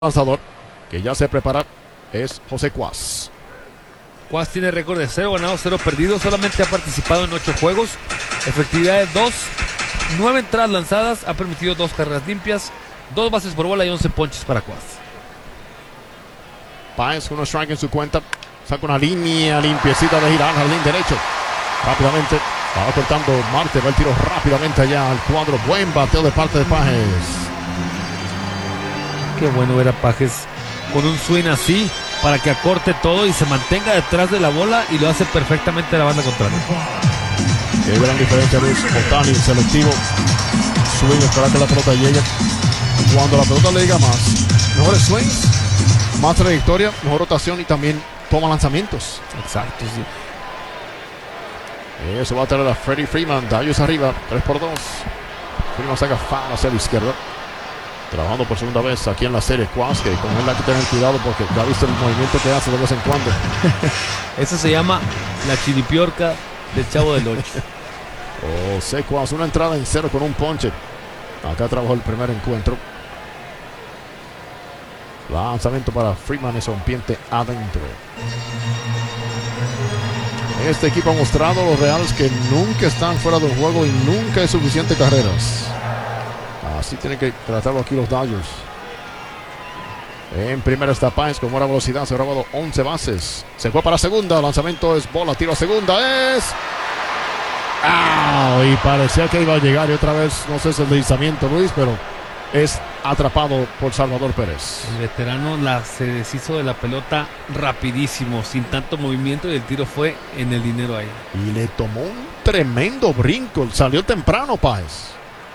lanzador que ya se prepara es José Cuas. Cuas tiene récord de 0 ganados, 0 perdidos. Solamente ha participado en 8 juegos. Efectividad de 2, 9 entradas lanzadas. Ha permitido 2 carreras limpias, 2 bases por bola y 11 ponches para Cuas. Páez, uno strike en su cuenta. Saca una línea limpiecita de girar al jardín derecho. Rápidamente va cortando Marte. Va el tiro rápidamente allá al cuadro. Buen bateo de parte de Páez. Qué bueno ver a Páez con un swing así para que acorte todo y se mantenga detrás de la bola, y lo hace perfectamente la banda contraria. Qué gran diferencia, Luis. Otani, selectivo. Swing, espera que la pelota llegue. Cuando la pelota le llega más, mejores swings, más trayectoria, mejor rotación y también toma lanzamientos. Exacto, sí. Eso va a traer a Freddie Freeman. Darius arriba, 3-2. Freeman saca foul hacia la izquierda. Trabajando por segunda vez aquí en la serie. Cuas, que con él hay que tener cuidado porque ya visto el movimiento que hace de vez en cuando. Eso se llama la chiripiorca del Chavo del 8. José Cuas, una entrada en 0 con un ponche. Acá trabajó el primer encuentro. Lanzamiento para Freeman, es rompiente adentro. Este equipo ha mostrado a los Reales que nunca están fuera de un juego y nunca hay suficientes carreras. Así tienen que tratarlo aquí los Dodgers. En primera está Páez con buena velocidad. Se ha robado 11 bases. Se fue para segunda. Lanzamiento es bola. Tiro a segunda. Es. ¡Ah! Y parecía que iba a llegar. Y otra vez, no sé si es el deslizamiento, Luis, pero es atrapado por Salvador Pérez. El veterano se deshizo de la pelota rapidísimo, sin tanto movimiento, y el tiro fue en el dinero ahí. Y le tomó un tremendo brinco. Salió temprano Páez.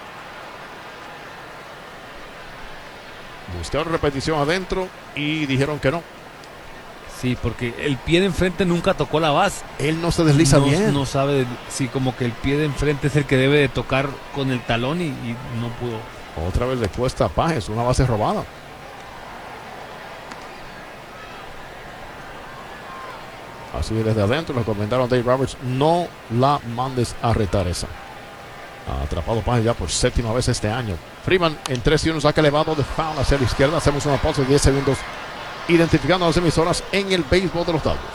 Buscaron repetición adentro y dijeron que no. Sí, porque el pie de enfrente nunca tocó la base. Él no se desliza bien. No sabe, sí, como que el pie de enfrente es el que debe de tocar con el talón y no pudo. Otra vez le cuesta a Páez, una base robada. Así desde adentro le comentaron a Dave Roberts: no la mandes a retar esa. Ha atrapado Páez ya por 7ª vez este año. Freeman en 3-1 saca elevado de foul hacia la izquierda. Hacemos una pausa de 10 segundos identificando las emisoras en el béisbol de los Dodgers.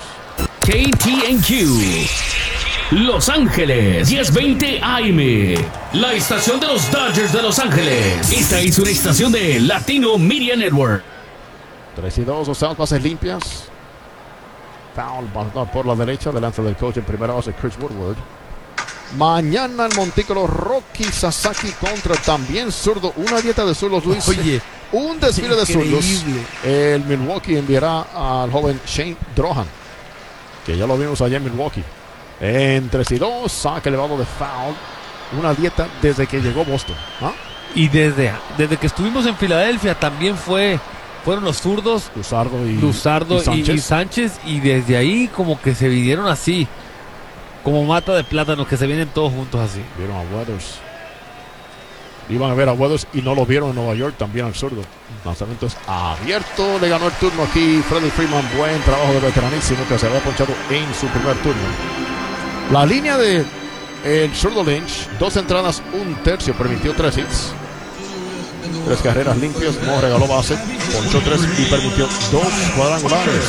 KTNQ Los Ángeles 1020 AM, la estación de los Dodgers de Los Ángeles. Esta es una estación de Latino Media Network. 3-2, o sea, bases limpias. Foul por la derecha, delante del coach en primera base, Chris Woodward. Mañana el montículo Rocky Sasaki contra también zurdo. Una dieta de zurdos, Luis. Oye, un desfile de zurdos. El Milwaukee enviará al joven Shane Drohan, que ya lo vimos allá en Milwaukee. En 3-2, saque elevado de foul. Una dieta desde que llegó Boston. ¿Ah? Y desde que estuvimos en Filadelfia también fueron los zurdos Luzardo y Sánchez, y desde ahí como que se vinieron así, como mata de plátano, que se vienen todos juntos así. Vieron a Weathers. Iban a ver a Weathers y no lo vieron en Nueva York, también al zurdo. Lanzamiento es abierto. Le ganó el turno aquí Freddie Freeman. Buen trabajo de veteranísimo que se había ponchado en su primer turno. La línea de el zurdo Lynch: 2 entradas, 1/3, permitió 3 hits, 3 carreras limpias, no regaló base, ponchó 3 y permitió 2 cuadrangulares.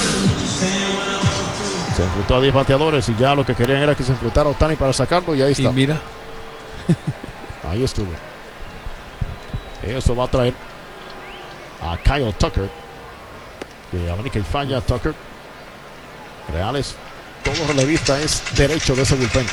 Se enfrentó a 10 bateadores y ya lo que querían era que se enfrentara a Otani para sacarlo, y ahí está. Y mira, ahí estuvo. Eso va a traer a Kyle Tucker, que abanica y falla Tucker. Reales, todo relevista es derecho de ese bullpen.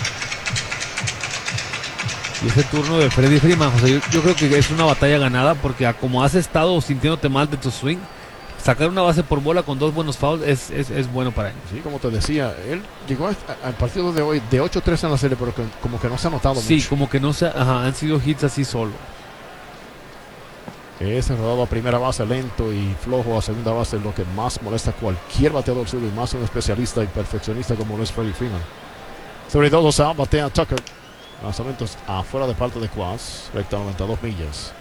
y ese turno de Freddie Freeman, José, yo creo que es una batalla ganada, porque como has estado sintiéndote mal de tu swing, sacar una base por bola con 2 buenos fouls es bueno para él. Sí, como te decía, él llegó al partido de hoy de 8-3 en la serie, pero como que no se ha notado Sí, mucho. como que no han sido hits así solo. Ese rodado a primera base lento y flojo a segunda base es lo que más molesta a cualquier bateador zurdo, y más un especialista y perfeccionista como lo es Freddie Freeman. Sobre todo, o sea, batea Tucker. Lanzamientos afuera de parte de Cuas, recta 92 millas.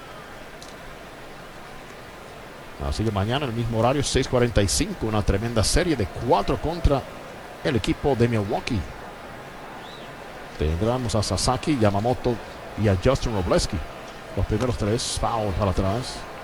Así que mañana, el mismo horario, 6:45, una tremenda serie de 4 contra el equipo de Milwaukee. Tendremos a Sasaki, Yamamoto y a Justin Robleski. Los primeros 3 foul para atrás.